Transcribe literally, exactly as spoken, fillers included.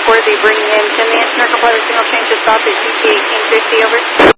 Worthy bringing in ten the inch Merkel Flight signal change to stop at G T eighteen fifty, over.